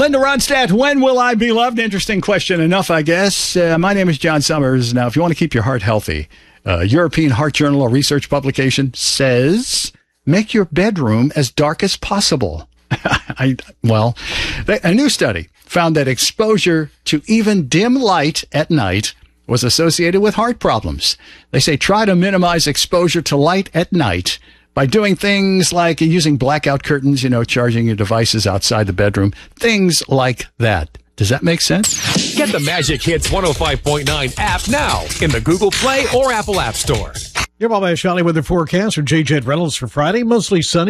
Linda Ronstadt, when will I be loved? Interesting question enough, I guess. My name is John Summers. Now, if you want to keep your heart healthy, European Heart Journal, a research publication, says make your bedroom as dark as possible. A new study found that exposure to even dim light at night was associated with heart problems. They say try to minimize exposure to light at night by doing things like using blackout curtains, charging your devices outside the bedroom, things like that. Does that make sense? Get the Magic Hits 105.9 app now in the Google Play or Apple App Store. Your Bob Ashley weather forecast for JJ Reynolds for Friday. Mostly sunny.